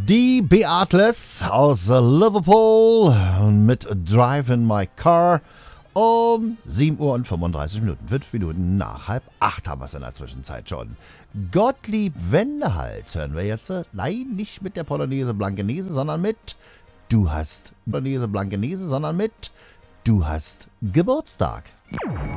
Die Beatles aus Liverpool mit Drive in My Car um 7 Uhr und 35 Minuten. 5 Minuten nach 7:30 haben wir es in der Zwischenzeit schon. Gottlieb Wendehals hören wir jetzt. Nein, nicht mit der Polonaise Blankenese, sondern mit Du hast Polonaise Blankenese, sondern mit Du hast Geburtstag.